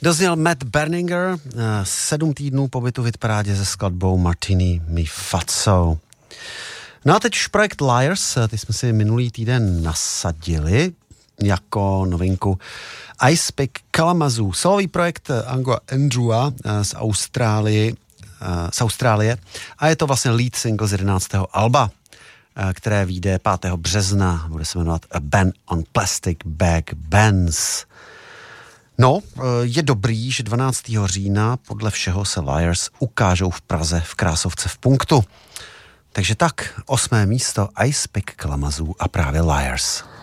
Dozněl Matt Berninger, 7 týdnů pobytu v hitparádě se skladbou Martini Mi Fazzo. No a teď už projekt Liars, ty jsme si minulý týden nasadili jako novinku Ice Pick Kalamazoo, solový projekt Ango Andrewa z Austrálie a je to vlastně lead single z 11. alba, které vyjde 5. března, bude se jmenovat A Ban on Plastic Bag Bans. No, je dobrý, že 12. října podle všeho se Liars ukážou v Praze v Krásovce v Punktu. Takže tak, 8. místo Ice Pick Kalamazoo a právě Liars.